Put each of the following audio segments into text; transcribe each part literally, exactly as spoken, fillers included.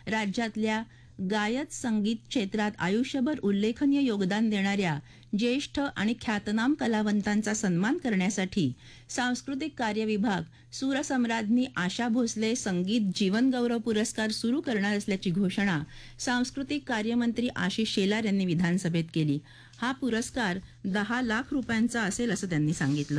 राज्यातल्या गायक संगीत क्षेत्रात आयुष्यभर उल्लेखनीय योगदान देणाऱ्या ज्येष्ठ आणि ख्यातनाम कलावंतांचा सन्मान करण्यासाठी सांस्कृतिक कार्य विभाग सूरसम्राज्ञी आशा भोसले संगीत जीवन गौरव पुरस्कार सुरू करणार असल्याची घोषणा सांस्कृतिक कार्यमंत्री आशिष शेलार यांनी विधानसभेत केली. हा पुरस्कार दहा लाख रुपयांचा असेल असं त्यांनी सांगितलं.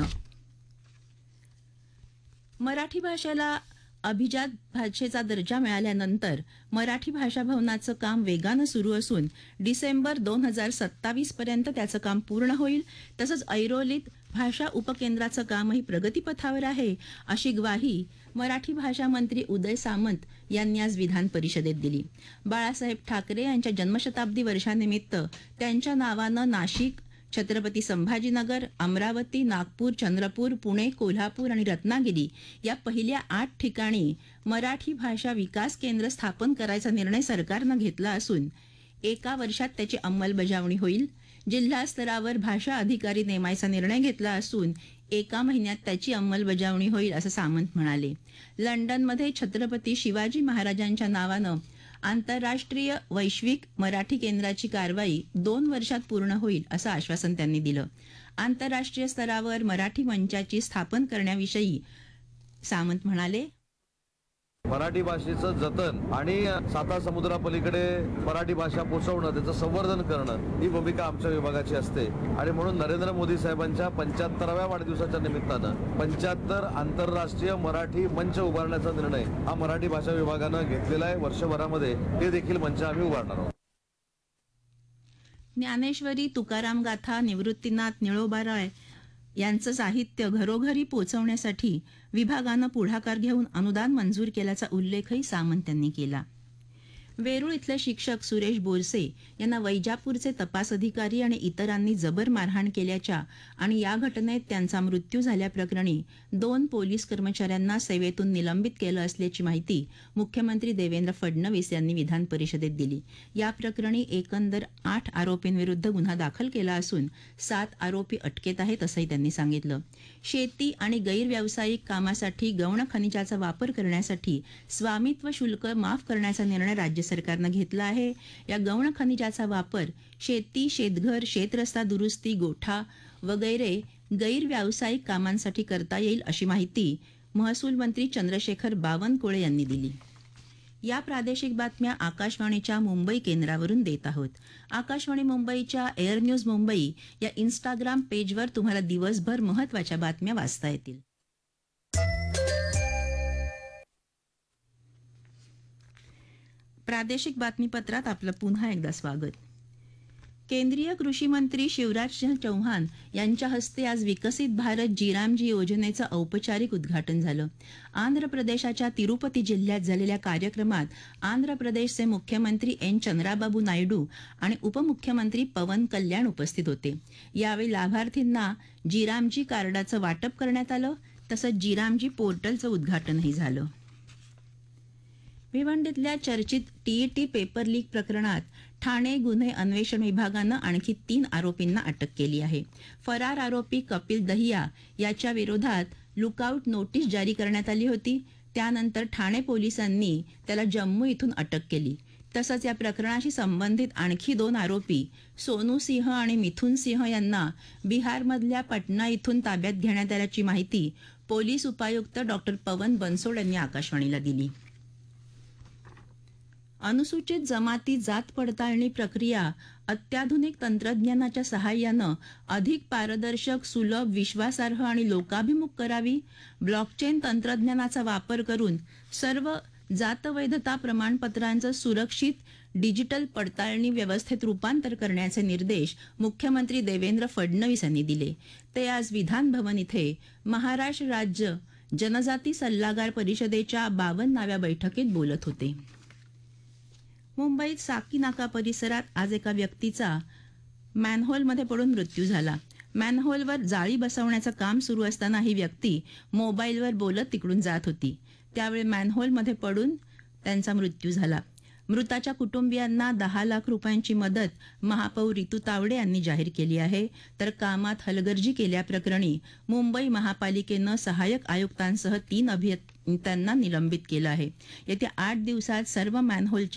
मराठी भाषेला अभिजात भाषेचा दर्जा मिळाल्यानंतर मराठी भाषा भवनाचं काम वेगानं सुरू असून डिसेंबर दोन हजार सत्तावीस पर्यंत त्याचं काम पूर्ण होईल. तसंच ऐरोलीत भाषा उपकेंद्राचं कामही प्रगतीपथावर आहे, अशी ग्वाही मराठी भाषा मंत्री उदय सामंत यांनी आज विधान परिषदेत दिली. बाळासाहेब ठाकरे यांच्या जन्मशताब्दी वर्षानिमित्त त्यांच्या नावानं नाशिक, छत्रपती संभाजीनगर, अमरावती, नागपूर, चंद्रपूर, पुणे, कोल्हापूर आणि रत्नागिरी या पहिल्या आठ ठिकाणी मराठी भाषा विकास केंद्र स्थापन करायचा निर्णय सरकारनं घेतला असून एका वर्षात त्याची अंमलबजावणी होईल. जिल्हा स्तरावर भाषा अधिकारी नेमायचा निर्णय घेतला असून एका महिन्यात त्याची अंमलबजावणी होईल असं सामंत म्हणाले. लंडनमध्ये छत्रपती शिवाजी महाराजांच्या नावानं आंतरराष्ट्रीय वैश्विक मराठी केंद्राची कारवाई दोन वर्षात पूर्ण होईल असं आश्वासन त्यांनी दिलं. आंतरराष्ट्रीय स्तरावर मराठी मंचाची स्थापन करण्याविषयी सामंत म्हणाले, मराठी भाषेचं जतन आणि साता समुद्रापलीकडे मराठी भाषा पोहोचवणं, त्याचं संवर्धन करणं ही भूमिका आमच्या विभागाची असते. आणि म्हणून नरेंद्र मोदी साहेबांच्या पंच्याहत्तराव्या वाढदिवसाच्या निमित्तानं पंच्याहत्तर आंतरराष्ट्रीय मराठी मंच उभारण्याचा निर्णय हा मराठी भाषा विभागानं घेतलेला आहे. वर्षभरामध्ये हे देखील मंच आम्ही उभारणार आहोत. ज्ञानेश्वरी, तुकाराम गाथा, निवृत्तीनाथ निळोबाराय यांचं साहित्य घरोघरी पोहोचवण्यासाठी विभागानं पुढाकार घेऊन अनुदान मंजूर केल्याचा उल्लेखही सामंत यांनी केला. वेरूळ इथले शिक्षक सुरेश बोरसे यांना वैजापूरचे तपास अधिकारी आणि इतरांनी जबर मारहाण केल्याच्या आणि या घटनेत त्यांचा मृत्यू झाल्याप्रकरणी दोन पोलीस कर्मचाऱ्यांना सेवेतून निलंबित केलं असल्याची माहिती मुख्यमंत्री देवेंद्र फडणवीस यांनी विधान परिषदेत दिली. या प्रकरणी एकंदर आठ आरोपींविरुद्ध गुन्हा दाखल केला असून सात आरोपी अटकेत आहेत असंही त्यांनी सांगितलं. शेती आणि गैरव्यावसायिक कामासाठी गौण खनिजाचा वापर करण्यासाठी स्वामित्व शुल्क माफ करण्याचा निर्णय राज्य सरकारनं घेतला आहे. या गौण खनिजाचा वापर शेती, शेतघर, शेतरस्ता दुरुस्ती, गोठा वगैरे गैरव्यावसायिक कामांसाठी करता येईल अशी माहिती महसूल मंत्री चंद्रशेखर बावनकुळे यांनी दिली. या प्रादेशिक बातम्या आकाशवाणीच्या मुंबई केंद्रावरून देत आहोत. आकाशवाणी मुंबईच्या एअर न्यूज मुंबई या इन्स्टाग्राम पेजवर तुम्हाला दिवसभर महत्त्वाच्या बातम्या वाचता येतील. प्रादेशिक बातमीपत्रात आपलं पुन्हा एकदा स्वागत. केंद्रीय कृषी मंत्री शिवराज सिंह चौहान यांच्या हस्ते आज विकसित भारत जीरामजी योजनेचं औपचारिक उद्घाटन झालं. आंध्र प्रदेशाच्या तिरुपती जिल्ह्यात झालेल्या कार्यक्रमात आंध्र प्रदेशचे मुख्यमंत्री एन चंद्राबाबू नायडू आणि उपमुख्यमंत्री पवन कल्याण उपस्थित होते. यावेळी लाभार्थींना जीरामजी कार्डाचं वाटप करण्यात आलं. तसंच जीरामजी पोर्टलचं उद्घाटनही झालं. भिवंडीतल्या चर्चित टीईटी पेपर लीक प्रकरणात ठाणे गुन्हे अन्वेषण विभागानं आणखी तीन आरोपींना अटक केली आहे. फरार आरोपी कपिल दहिया याच्या विरोधात लुकआउट नोटीस जारी करण्यात आली होती. त्यानंतर ठाणे पोलिसांनी त्याला जम्मू इथून अटक केली. तसंच या प्रकरणाशी संबंधित आणखी दोन आरोपी सोनू सिंह आणि मिथुन सिंह यांना बिहारमधल्या पटना इथून ताब्यात घेण्यात आल्याची माहिती पोलीस उपायुक्त डॉक्टर पवन बनसोड यांनी आकाशवाणीला दिली. अनुसूचित जमाती जात पडताळणी प्रक्रिया अत्याधुनिक तंत्रज्ञानाच्या सहाय्यानं अधिक पारदर्शक, सुलभ, विश्वासार्ह आणि लोकाभिमुख करावी. ब्लॉकचेन तंत्रज्ञानाचा वापर करून सर्व जात वैधता प्रमाणपत्रांचं सुरक्षित डिजिटल पडताळणी व्यवस्थेत रूपांतर करण्याचे निर्देश मुख्यमंत्री देवेंद्र फडणवीस यांनी दिले. ते आज विधान भवन इथे महाराष्ट्र राज्य जनजाती सल्लागार परिषदेच्या बावन्नाव्या बैठकीत बोलत होते. मुंबईत साकीनाका परिसरात आज एका व्यक्तीचा मॅनहोलमध्ये पडून मृत्यू झाला. मॅनहोलवर जाळी बसवण्याचं काम सुरू असताना ही व्यक्ती मोबाईलवर बोलत तिकडून जात होती. त्यावेळी मॅनहोलमध्ये पडून त्यांचा मृत्यू झाला. मृताच्या कुटुंबियांना दहा लाख रुपयांची मदत महापौर रितू तावडे यांनी जाहीर केली आहे. तर कामात हलगर्जी केल्याप्रकरणी मुंबई महापालिकेनं सहाय्यक आयुक्तांसह तीन अभियंत्यांना निलंबित केलं आहे. येत्या आठ दिवसात सर्व मॅनहोलच्या